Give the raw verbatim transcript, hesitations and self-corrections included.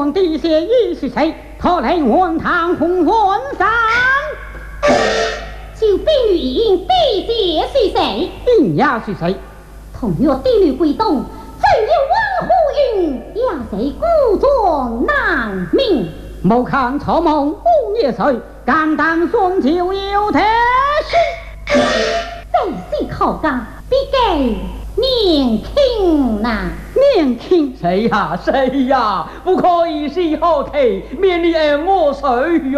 皇帝谢意是谁？特令文堂红婚丧。 就婢女应地姐是谁？ 定呀是谁？ 同若帝女归东，怎有王虎云？呀谁故作难明？ 莫看草梦不夜睡，敢当孙就有铁心。 这些考家必给年轻呐！ 年轻谁呀谁呀？不可以是好客，免你爱我谁哟。